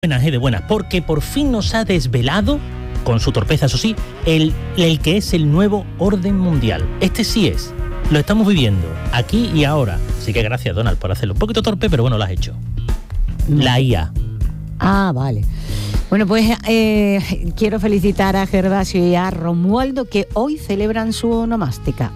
De buenas, porque por fin nos ha desvelado, con su torpeza eso sí, el que es el nuevo orden mundial. Este sí es, lo estamos viviendo, aquí y ahora. Así que gracias, Donald, por hacerlo un poquito torpe, pero bueno, lo has hecho. La IA. Ah, vale. Bueno, pues quiero felicitar a Gervasio y a Romualdo, que hoy celebran su onomástica.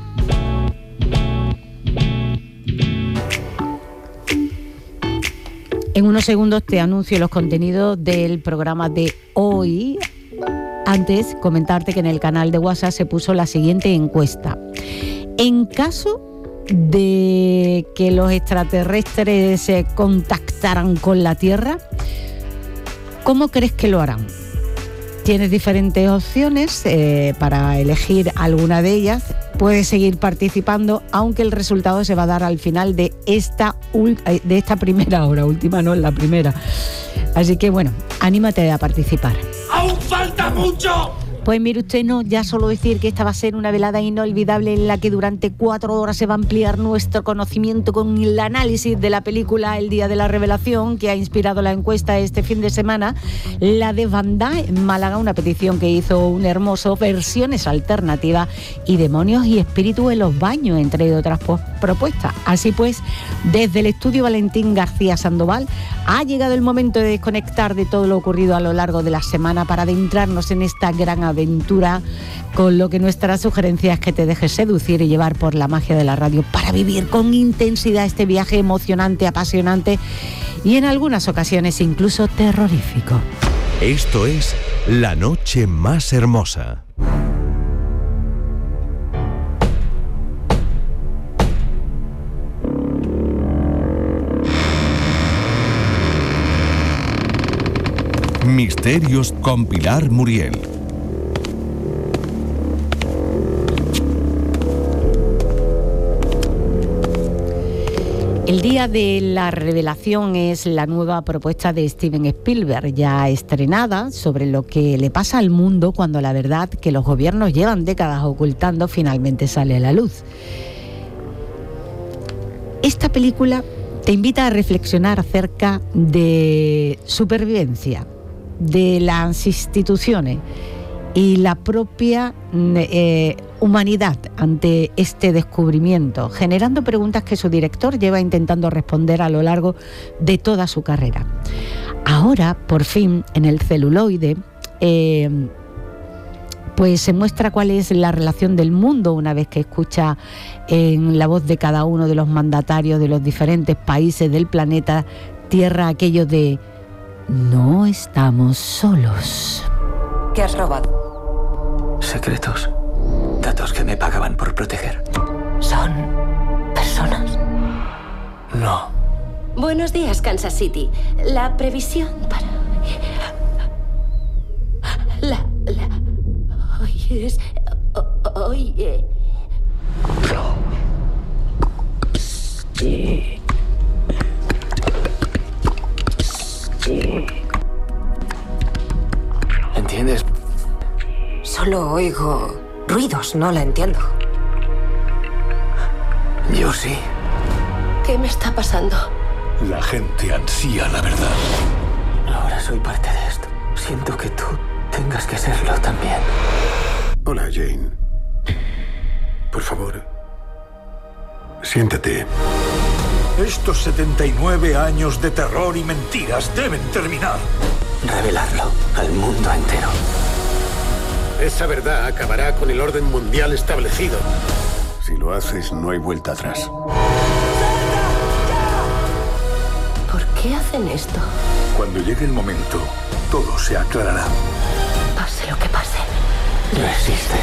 En unos segundos te anuncio los contenidos del programa de hoy. Antes, comentarte que en el canal de WhatsApp se puso la siguiente encuesta. En caso de que los extraterrestres se contactaran con la Tierra, ¿cómo crees que lo harán? Tienes diferentes opciones para elegir alguna de ellas. Puedes seguir participando, aunque el resultado se va a dar al final de esta primera hora. Última no, la primera. Así que bueno, anímate a participar. ¡Aún falta mucho! Pues mire usted, no, ya solo decir que esta va a ser una velada inolvidable en la que durante 4 horas se va a ampliar nuestro conocimiento con el análisis de la película El Día de la Revelación, que ha inspirado la encuesta este fin de semana, la de Vandá en Málaga, una petición que hizo un hermoso, versiones alternativas y demonios y espíritus en los baños, entre otras propuestas. Así pues, desde el estudio Valentín García Sandoval, ha llegado el momento de desconectar de todo lo ocurrido a lo largo de la semana para adentrarnos en esta gran aventura, con lo que nuestra sugerencia es que te dejes seducir y llevar por la magia de la radio para vivir con intensidad este viaje emocionante, apasionante y en algunas ocasiones incluso terrorífico. Esto es La Noche Más Hermosa. Misterios con Pilar Muriel. El Día de la Revelación es la nueva propuesta de Steven Spielberg, ya estrenada, sobre lo que le pasa al mundo cuando la verdad que los gobiernos llevan décadas ocultando finalmente sale a la luz. Esta película te invita a reflexionar acerca de supervivencia, de las instituciones y la propia humanidad ante este descubrimiento, generando preguntas que su director lleva intentando responder a lo largo de toda su carrera. Ahora, por fin, en el celuloide, pues se muestra cuál es la relación del mundo una vez que escucha en la voz de cada uno de los mandatarios de los diferentes países del planeta Tierra aquello de no estamos solos. ¿Qué has robado? Secretos. Datos que me pagaban por proteger. ¿Son personas? No. Buenos días, Kansas City. La previsión para... Hoy es... Hoy... ¿Entiendes? Solo oigo ruidos, no la entiendo. Yo sí. ¿Qué me está pasando? La gente ansía la verdad. Ahora soy parte de esto. Siento que tú tengas que serlo también. Hola, Jane. Por favor, siéntate. Estos 79 años de terror y mentiras deben terminar. Revelarlo al mundo entero. Esa verdad acabará con el orden mundial establecido. Si lo haces, no hay vuelta atrás. ¿Por qué hacen esto? Cuando llegue el momento, todo se aclarará. Pase lo que pase. Resiste.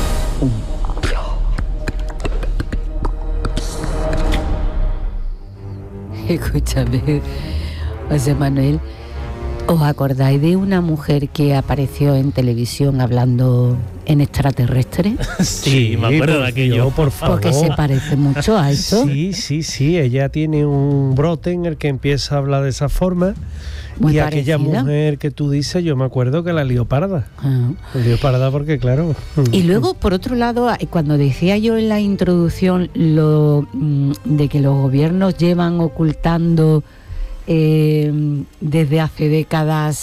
Escúchame, José Manuel, ¿os acordáis de una mujer que apareció en televisión hablando en extraterrestre? Sí, me acuerdo de aquello. Por favor. Porque se parece mucho a esto. Sí, ella tiene un brote en el que empieza a hablar de esa forma. Muy y parecida. aquella mujer que tú dices, yo me acuerdo que la lió parda. La lió parda porque, claro... Y luego, por otro lado, cuando decía yo en la introducción lo de que los gobiernos llevan ocultando desde hace décadas